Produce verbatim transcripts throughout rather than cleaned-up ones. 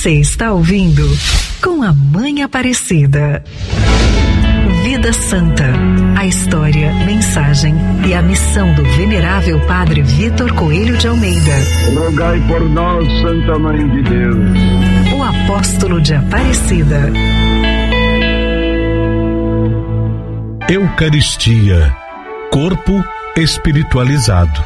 Você está ouvindo Com a Mãe Aparecida. Vida Santa, a história, mensagem e a missão do venerável Padre Vitor Coelho de Almeida. Rogai por nós, Santa Mãe de Deus. O apóstolo de Aparecida. Eucaristia, corpo espiritualizado.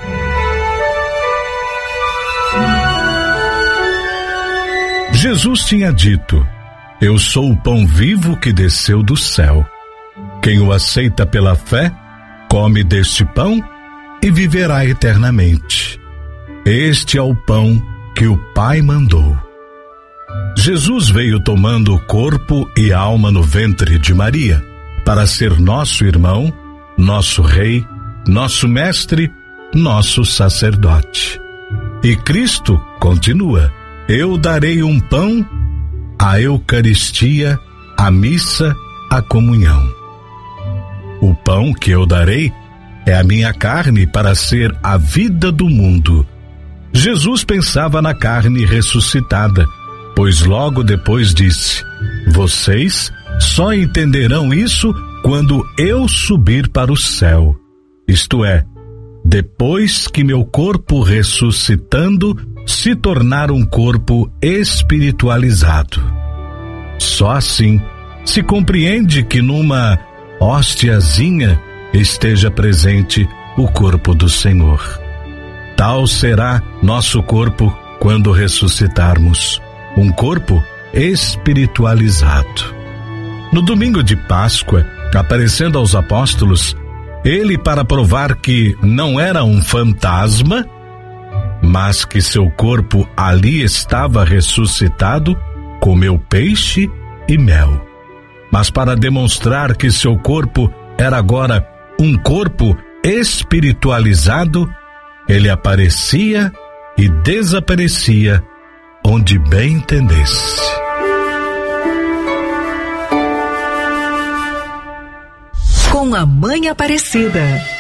Jesus tinha dito: eu sou o pão vivo que desceu do céu. Quem o aceita pela fé, come deste pão e viverá eternamente. Este é o pão que o Pai mandou. Jesus veio tomando o corpo e alma no ventre de Maria, para ser nosso irmão, nosso rei, nosso mestre, nosso sacerdote. E Cristo continua: eu darei um pão, a Eucaristia, a missa, a comunhão. O pão que eu darei é a minha carne para ser a vida do mundo. Jesus pensava na carne ressuscitada, pois logo depois disse: vocês só entenderão isso quando eu subir para o céu, isto é, depois que meu corpo ressuscitando se tornar um corpo espiritualizado. Só assim se compreende que numa hóstiazinha esteja presente o corpo do Senhor. Tal será nosso corpo quando ressuscitarmos, um corpo espiritualizado. No domingo de Páscoa, aparecendo aos apóstolos, ele, para provar que não era um fantasma, mas que seu corpo ali estava ressuscitado, comeu peixe e mel. Mas para demonstrar que seu corpo era agora um corpo espiritualizado, ele aparecia e desaparecia onde bem entendesse. Com a Mãe Aparecida.